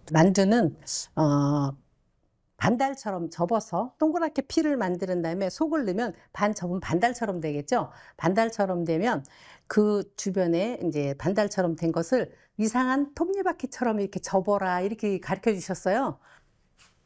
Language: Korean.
만두는 반달처럼 접어서 동그랗게 피를 만드는 다음에 속을 넣으면 반 접으면 반달처럼 되겠죠. 반달처럼 되면 그 주변에 인제 반달처럼 된 것을 "이상한 톱니바퀴처럼 이렇게 접어라." 이렇게 가르쳐 주셨어요.